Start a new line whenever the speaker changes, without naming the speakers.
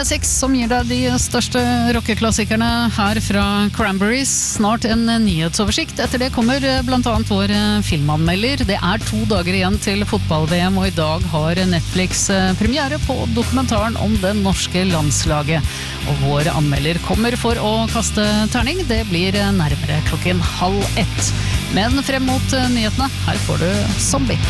6 som gir deg de største rockeklassikerne her fra Cranberries. Snart en nyhetsoversikt. Etter det kommer blant annet vår filmanmelder. Det er 2 dager igjen til fotball-VM, og i dag har Netflix premiere på dokumentaren om det norske landslaget. Og vår anmelder kommer for å kaste terning. Det blir nærmere 12:30. Men frem mot nyhetene, her får du Zombie.